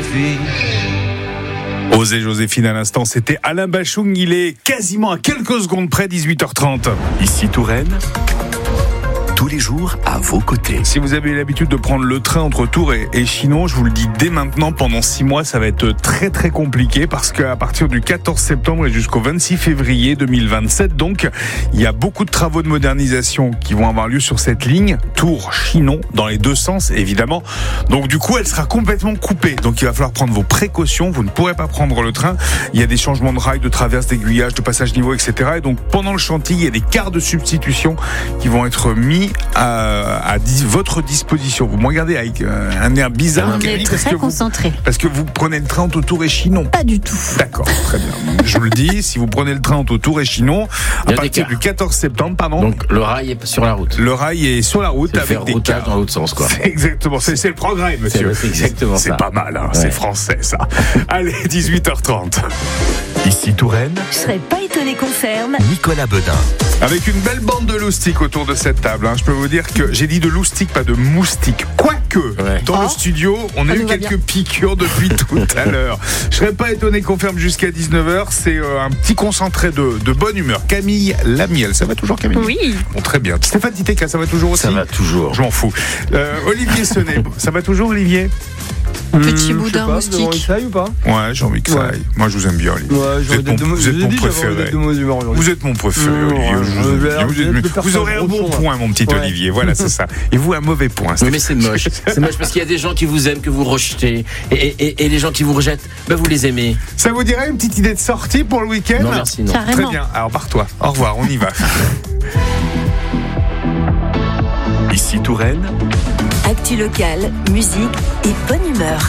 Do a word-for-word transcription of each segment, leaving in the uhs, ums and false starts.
Joséphine. Osez Joséphine à l'instant, c'était Alain Bachung, il est quasiment à quelques secondes près, dix-huit heures trente. Ici Touraine, tous les jours à vos côtés. Si vous avez l'habitude de prendre le train entre Tours et, et Chinon, je vous le dis dès maintenant, pendant six mois, ça va être très très compliqué parce qu'à partir du quatorze septembre et jusqu'au vingt-six février deux mille vingt-sept, donc, il y a beaucoup de travaux de modernisation qui vont avoir lieu sur cette ligne, Tours-Chinon, dans les deux sens, évidemment. Donc, du coup, elle sera complètement coupée. Donc, il va falloir prendre vos précautions. Vous ne pourrez pas prendre le train. Il y a des changements de rails, de traverses, d'aiguillage, de passage niveau, et cetera. Et donc, pendant le chantier, il y a des quarts de substitution qui vont être mis à, à dis, votre disposition. Vous me regardez avec euh, un air bizarre. On est très concentré. Parce que vous prenez le train entre Tours et Chinon. Pas du tout. D'accord, très bien. Je vous le dis, si vous prenez le train entre Tours et Chinon, à partir du quatorze septembre, pardon. Donc le rail est sur la route. Le rail est sur la route c'est avec faire des routage dans l'autre sens, quoi. C'est exactement, c'est, c'est le progrès, monsieur. C'est, c'est exactement c'est ça. C'est pas mal, hein. Ouais. C'est français, ça. Allez, dix-huit heures trente. Ici Touraine, je serais pas étonné qu'on ferme. Nicolas Bedin. Avec une belle bande de loustiques autour de cette table. Hein. Je peux vous dire que j'ai dit de loustiques, pas de moustiques. Quoique, ouais. dans oh. le studio, on a ça eu quelques bien. piqûres depuis tout à l'heure. Je serais pas étonné qu'on ferme jusqu'à dix-neuf heures. C'est euh, un petit concentré de, de bonne humeur. Camille Lamiel, ça va toujours, Camille ? Oui. Bon, très bien. Stéphane Titeka, ça va toujours aussi ? Ça va toujours. Je m'en fous. Euh, Olivier Senet, ça va toujours, Olivier ? Petit mmh, boudin moustique. Vous avez envie que ça aille ou pas ? Ouais, j'ai envie que ça aille. Ouais. Moi, je vous aime bien, Olivier. Ouais, vous êtes mon, de, vous êtes mon préféré. Vous êtes mon préféré, mmh, Olivier. ouais, je vous, l'air, vous, êtes, vous aurez un bon point, mon petit ouais. Olivier. Voilà, c'est ça. Et vous, un mauvais point. Oui, mais c'est moche. C'est moche parce qu'il y a des gens qui vous aiment, que vous rejetez. Et, et, et les gens qui vous rejettent, ben vous les aimez. Ça vous dirait une petite idée de sortie pour le week-end ? Non, merci, non. Carrément. Très bien. Alors, pars-toi. Au revoir, on y va. Ici Touraine. Actu locale, musique et bonne humeur.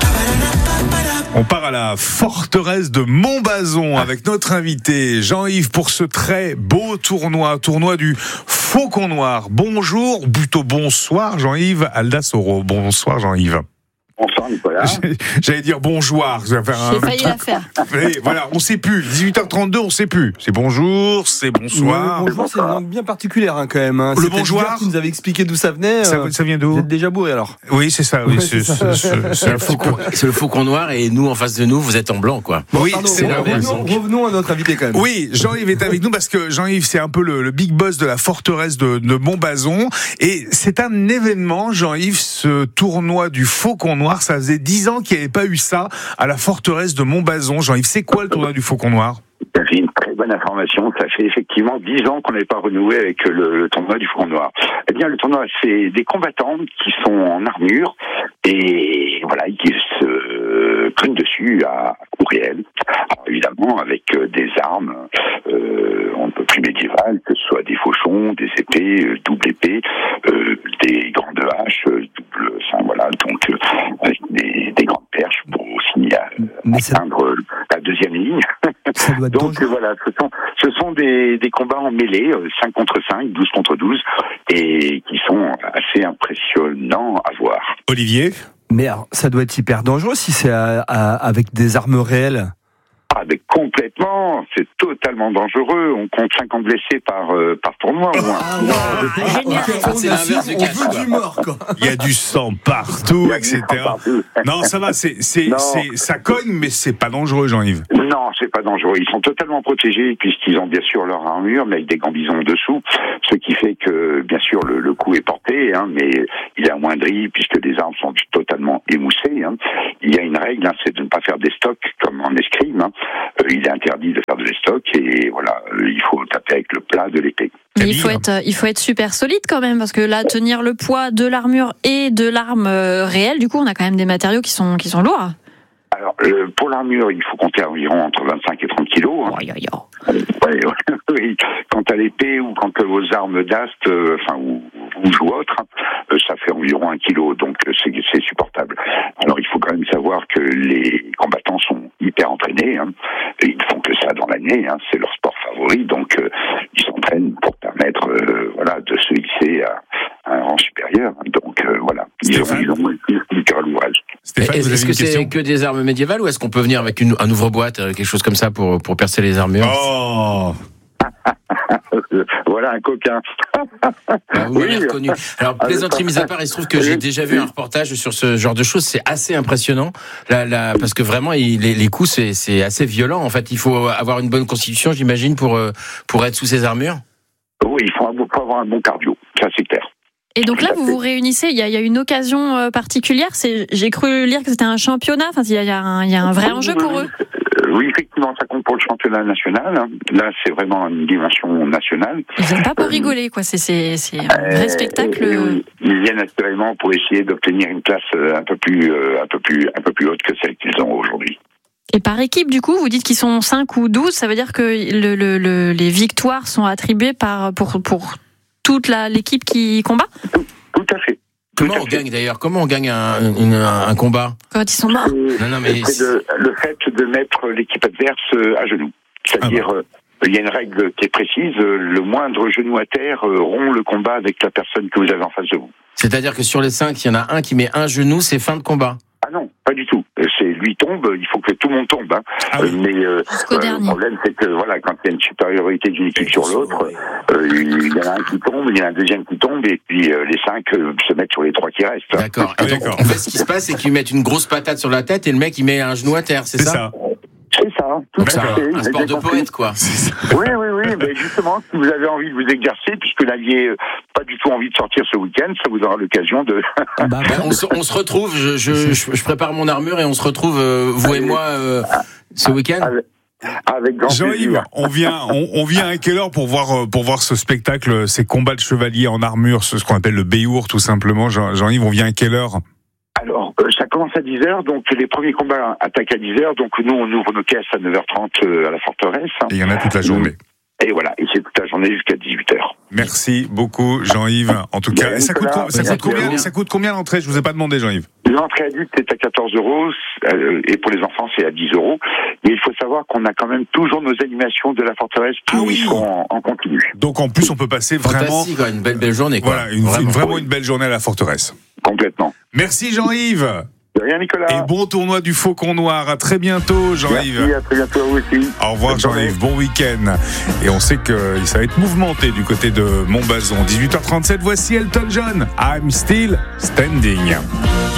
On part à la forteresse de Montbazon avec notre invité Jean-Yves pour ce très beau tournoi, tournoi du Faucon Noir. Bonjour, ou plutôt bonsoir Jean-Yves Aldasoro. Bonsoir Jean-Yves. Bonsoir Nicolas. J'allais dire bonjour. J'ai un... failli la faire. Mais voilà, on sait plus. dix-huit heures trente-deux, on sait plus. C'est bonjour, c'est bonsoir. Le bonjour, c'est une langue bien particulière hein, quand même. Hein. Le bonjour. Qui nous avait expliqué d'où ça venait. Ça, euh, ça vient d'où ? Vous êtes déjà bourré alors ? Oui, c'est ça. Oui, ouais, c'est, c'est, c'est, ça. c'est, c'est, le faucon, c'est le Faucon Noir et nous en face de nous, vous êtes en blanc, quoi. Bon, oui, pardon, c'est revenons, revenons à notre invité quand même. Oui, Jean-Yves est avec nous parce que Jean-Yves, c'est un peu le, le big boss de la forteresse de, de Montbazon. Et c'est un événement, Jean-Yves, ce tournoi du Faucon Noir. Ça faisait dix ans qu'il n'y avait pas eu ça à la forteresse de Montbazon. Jean-Yves, c'est quoi le tournoi du Faucon Noir ? Ça fait une très bonne information. Ça fait effectivement dix ans qu'on n'avait pas renoué avec le, le tournoi du Faucon Noir. Eh bien, le tournoi, c'est des combattants qui sont en armure et voilà, qui se cognent dessus à coups réels. Alors, évidemment, avec des armes, euh, on ne peut plus médiévales, que ce soit des fauchons, des épées, euh, double épée, euh, des grandes haches, double, enfin voilà, donc euh, avec des, des grandes perches pour aussi euh, atteindre ça... la deuxième ligne. Ça doit Donc euh, voilà, ce sont, ce sont des, des combats en mêlée, euh, cinq contre cinq, douze contre douze, et qui sont assez impressionnants à voir. Olivier ? Mais alors, ça doit être hyper dangereux si c'est à, à, avec des armes réelles. Ah, mais complètement, c'est totalement dangereux. On compte cinquante blessés par, euh, par tournoi au moins. Ah, ouais. Génial. Ah, c'est l'inverse du catch. On veut du mort, quoi. Il y a du sang partout, et cetera. Partout. Non, ça va, c'est, c'est, c'est, ça cogne, mais c'est pas dangereux, Jean-Yves. Non, c'est pas dangereux. Ils sont totalement protégés puisqu'ils ont bien sûr leur armure, mais avec des gants bisons dessous, ce qui fait que, bien sûr, le, le coup est porté, hein, mais il est amoindri puisque les armes sont totalement émoussées. Hein. Il y a une règle, hein, c'est de ne pas faire des stocks comme en escrime. Hein. Euh, il est interdit de faire de l'estoc et voilà, euh, il faut taper avec le plat de l'épée. Mais il faut être, il faut être super solide quand même parce que là, tenir le poids de l'armure et de l'arme réelle, du coup, on a quand même des matériaux qui sont, qui sont lourds. Alors, euh, pour l'armure, il faut compter environ entre vingt-cinq et trente kilos. Hein. Oh, yo, yo. Ouais, ouais, oui. Quant à l'épée ou quant à vos armes d'ast, euh, enfin, ou rouge ou autre, euh, ça fait environ un kilo, donc euh, c'est, c'est supportable. Alors, il faut quand même savoir que les combattants sont hyper entraînés, hein, et ils ne font que ça dans l'année, hein, c'est leur sport favori, donc euh, ils s'entraînent pour permettre, euh, voilà, de se hisser à, à un rang supérieur. Donc euh, voilà, ils ont, ils ont une cœur à l'ouvrage. Stéphane, est-ce, est-ce que c'est question que des armes médiévales ou est-ce qu'on peut venir avec une, un ouvre-boîte, quelque chose comme ça pour, pour percer les armures ? Oh Voilà un coquin. Ah, vous m'avez reconnu. Alors, plaisanterie mise à part, il se trouve que j'ai déjà vu un reportage sur ce genre de choses. C'est assez impressionnant. Là, là, parce que vraiment, il, les, les coups, c'est, c'est assez violent. En fait, il faut avoir une bonne constitution, j'imagine, pour, pour être sous ces armures. Oui, il faut, faut avoir un bon cardio. Ça, c'est clair. Et donc là, vous vous réunissez, il y a, il y a une occasion particulière. C'est, j'ai cru lire que c'était un championnat. Enfin, il y a, il y a, un, il y a un vrai enjeu pour eux. Oui, effectivement, ça compte pour le championnat national. Là, c'est vraiment une dimension nationale. Ils viennent pas pour rigoler, quoi. C'est, c'est, c'est un vrai spectacle. Euh, ils viennent naturellement pour essayer d'obtenir une place un peu plus, un peu plus, un peu plus haute que celle qu'ils ont aujourd'hui. Et par équipe, du coup, vous dites qu'ils sont cinq ou douze. Ça veut dire que le, le, le, les victoires sont attribuées par, pour, pour toute la, l'équipe qui combat? Tout, tout à fait. Comment on gagne d'ailleurs? Comment on gagne un, une, un combat? Quand ils sont morts. Euh, non, non, mais c'est de, le fait de mettre l'équipe adverse à genoux. C'est-à-dire, ah bah. il y a une règle qui est précise, le moindre genou à terre rompt le combat avec la personne que vous avez en face de vous. C'est-à-dire que sur les cinq, il y en a un qui met un genou, c'est fin de combat? Ah non, pas du tout. C'est lui tombe, il faut que tout le monde tombe. Hein. Ah oui. Mais euh, euh, le problème, c'est que voilà, quand il y a une supériorité d'une équipe sur l'autre, euh, il y en a un qui tombe, il y en a un deuxième qui tombe, et puis euh, les cinq euh, se mettent sur les trois qui restent. D'accord. Et donc, en fait, ce qui se passe, c'est qu'ils mettent une grosse patate sur la tête et le mec, il met un genou à terre, c'est, c'est ça, ça. C'est ça. Tout donc, c'est un, un sport de poète, quoi. Oui, oui, oui. Mais justement, si vous avez envie de vous exercer, puisque vous n'aviez pas du tout envie de sortir ce week-end, ça vous aura l'occasion de... bah, bah, on, se, on se retrouve, je, je, je, je prépare mon armure et on se retrouve, euh, vous et moi, euh, ce week-end. Avec, avec grand Jean-Yves, plaisir. on vient, on, on vient à quelle heure pour voir, pour voir ce spectacle, ces combats de chevaliers en armure, ce qu'on appelle le Béour, tout simplement. Jean, Jean-Yves, on vient à quelle heure? Alors, euh, ça commence à dix heures, donc les premiers combats attaquent à dix heures, donc nous on ouvre nos caisses à neuf heures trente euh, à la forteresse. Et il y en a toute la journée. Et voilà, et c'est toute la journée jusqu'à dix-huit heures. Merci beaucoup Jean-Yves. En tout cas, ça coûte, ça coûte combien, ça coûte combien l'entrée? Je vous ai pas demandé, Jean-Yves. L'entrée adulte est à quatorze euros, et pour les enfants c'est à dix euros. Mais il faut savoir qu'on a quand même toujours nos animations de la forteresse qui ah oui. sont en, en continu. Donc en plus on peut passer vraiment une belle belle journée. Quoi. Voilà, une, vraiment. Une, vraiment une belle journée à la forteresse. Complètement. Merci Jean-Yves. De rien Nicolas. Et bon tournoi du Faucon Noir. À très bientôt Jean-Yves. Merci, à très bientôt à vous aussi. Au revoir Bonne Jean-Yves, bon week-end. Et on sait que ça va être mouvementé du côté de Montbazon. dix-huit heures trente-sept, voici Elton John. I'm still standing.